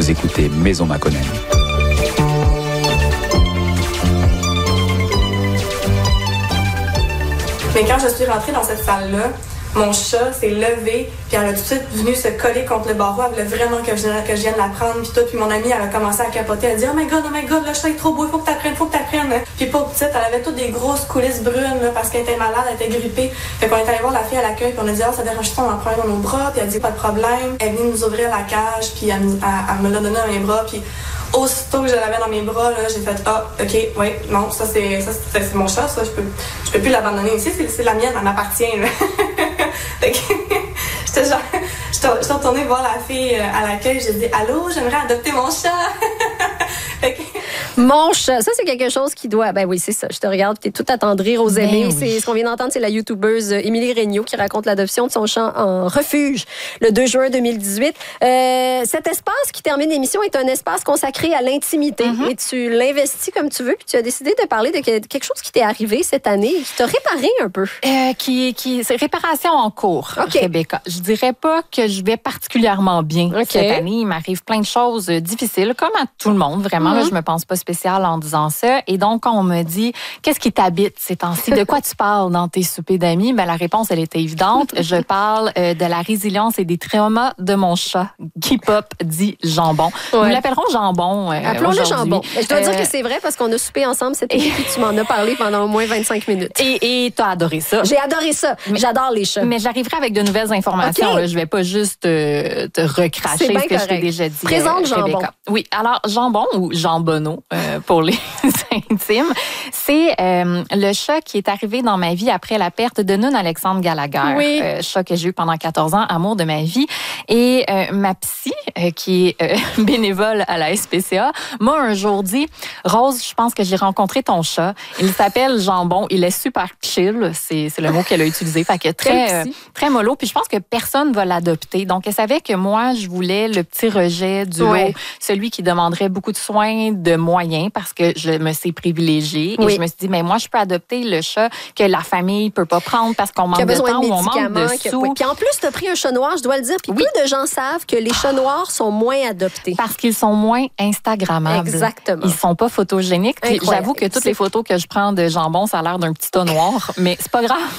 Vous écoutez Maison Makonnen. Mais quand je suis rentrée dans cette salle-là, mon chat s'est levé, puis elle a tout de suite venu se coller contre le barreau. Elle voulait vraiment que je vienne la prendre, puis tout. Puis mon amie, elle a commencé à capoter. Elle a dit « Oh my God, le chat est trop beau, il faut que t'apprennes. Puis pauvre petite, elle avait toutes des grosses coulisses brunes, là, parce qu'elle était malade, elle était grippée. Fait qu'on est allé voir la fille à l'accueil, puis on a dit « Ah, ça dérange pas, on en prend un dans nos bras. » Puis elle dit « Pas de problème. » Elle est venue nous ouvrir la cage, puis elle me l'a donné dans mes bras, puis aussitôt que je l'avais dans mes bras, là, j'ai fait « Ah, OK, oui, non, ça c'est mon chat, ça, je peux plus l'abandonner ici, c'est la mienne, elle m'appartient. » Fait que j'étais genre, je suis retournée voir la fille à l'accueil, j'ai dit « Allô, j'aimerais adopter mon chat. » Fait que mon chat, ça c'est quelque chose qui doit... Ben oui, c'est ça, je te regarde, tu es tout attendrir aux aimés. Oui. C'est, ce qu'on vient d'entendre, c'est la youtubeuse Émilie Regnault qui raconte l'adoption de son chat en refuge le 2 juin 2018. Cet espace qui termine l'émission est un espace consacré à l'intimité. Et tu l'investis comme tu veux, puis tu as décidé de parler de quelque chose qui t'est arrivé cette année et qui t'a réparé un peu. C'est réparation en cours, Rebecca. Je dirais pas que je vais particulièrement bien cette année. Il m'arrive plein de choses difficiles, comme à tout le monde, vraiment. Là, je me pense pas spéciale en disant ça. Et donc, quand on me dit « Qu'est-ce qui t'habite ces temps-ci? De quoi tu parles dans tes soupers d'amis? » Ben, la réponse, elle était évidente. Je parle de la résilience et des traumas de mon chat, qui pop dit Jambon. Nous l'appellerons Jambon Appelons-le Jambon. Je dois dire que c'est c'est vrai parce qu'on a soupé ensemble cette nuit et tu m'en as parlé pendant au moins 25 minutes. Et t'as adoré ça. J'ai adoré ça. J'adore les chats. Mais j'arriverai avec de nouvelles informations. Là, je vais pas juste te recracher ce que je t'ai déjà dit. Présente Jambon. Oui, alors Jambon ou Jambonneau pour les intimes, c'est le chat qui est arrivé dans ma vie après la perte de Noun Alexandre Gallagher. Chat que j'ai eu pendant 14 ans, amour de ma vie. Et ma psy, qui est bénévole à la SPCA, m'a un jour dit « Rose, je pense que j'ai rencontré ton chat. Il s'appelle Jambon. Il est super chill. » C'est le mot qu'elle a utilisé. Fait que très mollo. Puis je pense que personne va l'adopter. Donc, elle savait que moi, je voulais le petit rejet du lot, celui qui demanderait beaucoup de soins, de moyens, parce que je me sais privilégiée. Et je me suis dit, mais moi, je peux adopter le chat que la famille peut pas prendre parce qu'on manque de temps ou on manque de sous. Puis en plus, tu as pris un chat noir, je dois le dire. Puis peu de gens savent que les chats noirs sont moins adoptés. Parce qu'ils sont moins Instagrammables. Exactement. Ils sont pas photogéniques. Puis j'avoue que toutes les photos que je prends de Jambon, ça a l'air d'un petit tas noir. Mais c'est pas grave.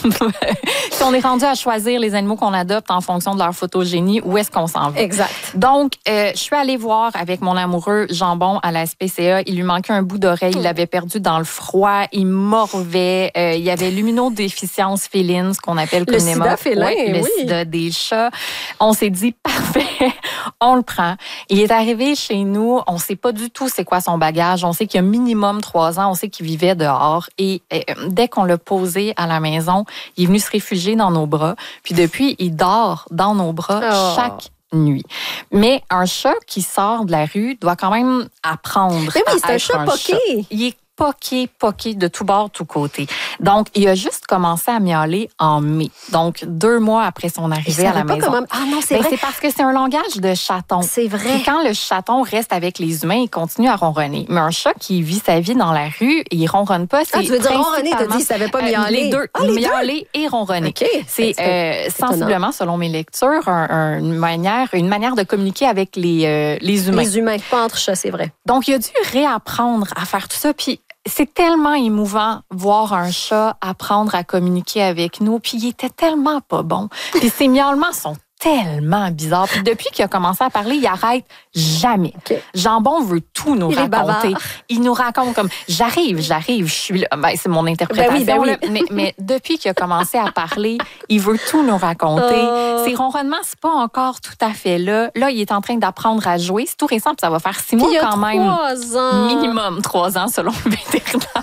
Si on est rendu à choisir les animaux qu'on adopte en fonction de leur photogénie, où est-ce qu'on s'en va? Exact. Donc, je suis allée voir avec mon amoureux Jambon à la SPCA. Il lui manquait un bout d'oreille. Il l'avait perdu dans le froid. Il morvait. Il y avait l'immunodéficience féline, ce qu'on appelle communément. Le sida félin, le sida des chats. On s'est dit, parfait, on le prend. Il est arrivé chez nous. On sait pas du tout c'est quoi son bagage. On sait qu'il y a minimum 3 ans. On sait qu'il vivait dehors. Et dès qu'on l'a posé à la maison, il est venu se réfugier dans nos bras. Puis depuis, il dort dans nos bras chaque nuit. Mais un chat qui sort de la rue doit quand même apprendre mais oui, à c'est être un chat poqué. Il est poqué de tout bord, tout côté. Donc, il a juste commencé à miauler en mai. Donc, 2 mois après son arrivée à la maison. Comment... Ah non, c'est vrai. C'est parce que c'est un langage de chaton. C'est vrai. Puis quand le chaton reste avec les humains, il continue à ronronner. Mais un chat qui vit sa vie dans la rue, il ronronne pas. Tu veux dire ronronner? T'as dit qu'il savait pas miauler. Les deux. Miauler et ronronner. Okay. C'est sensiblement, selon mes lectures, une manière de communiquer avec les humains. Les humains, pas entre chats, c'est vrai. Donc, il a dû réapprendre à faire tout ça. Puis, c'est tellement émouvant voir un chat apprendre à communiquer avec nous. Puis, il était tellement pas bon. Puis, ses miaulements sont tellement bizarres. Puis, depuis qu'il a commencé à parler, il arrête jamais. Jambon veut tout nous raconter. Il nous raconte comme j'arrive, je suis là. Ben, c'est mon interprétation. Mais depuis qu'il a commencé à parler, il veut tout nous raconter. Ses ronronnements, c'est pas encore tout à fait là. Là, il est en train d'apprendre à jouer. C'est tout récent, puis ça va faire 6 mois quand même. 3 ans. Minimum 3 ans selon le vétérinaire.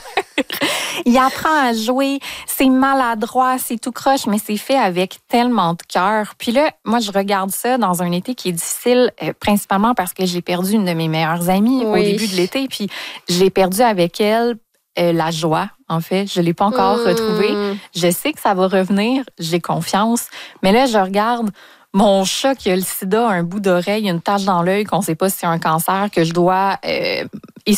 Il apprend à jouer, c'est maladroit, c'est tout croche, mais c'est fait avec tellement de cœur. Puis là, moi, je regarde ça dans un été qui est difficile, principalement parce que j'ai perdu une de mes meilleures amies au début de l'été. Puis j'ai perdu avec elle la joie, en fait. Je ne l'ai pas encore retrouvée. Je sais que ça va revenir, j'ai confiance. Mais là, je regarde mon chat qui a le sida, un bout d'oreille, une tache dans l'œil, qu'on ne sait pas si c'est un cancer, que je dois